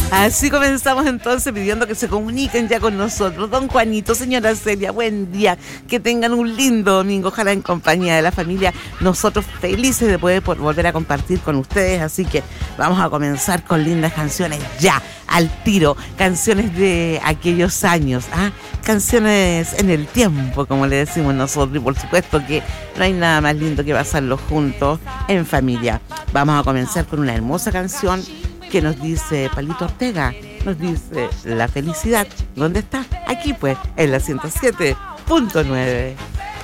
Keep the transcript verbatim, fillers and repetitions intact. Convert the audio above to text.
Así comenzamos entonces pidiendo que se comuniquen ya con nosotros. Don Juanito, señora Celia, buen día. Que tengan un lindo domingo, ojalá en compañía de la familia. Nosotros felices de poder por volver a compartir con ustedes. Así que vamos a comenzar con lindas canciones ya, al tiro. Canciones de aquellos años, ¿ah? Canciones en el tiempo, como le decimos nosotros. Y por supuesto que no hay nada más lindo que pasarlo juntos en familia. Vamos a comenzar con una hermosa canción que nos dice Palito Ortega, nos dice la felicidad. ¿Dónde está? Aquí pues, en la ciento siete punto nueve.